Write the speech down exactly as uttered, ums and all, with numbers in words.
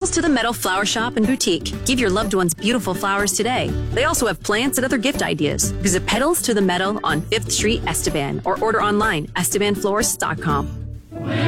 Petals to the Meadow Flower Shop and Boutique. Give your loved ones beautiful flowers today. They also have plants and other gift ideas. Visit Petals to the Meadow on fifth Street, Esteban, or order online, esteban florist dot com.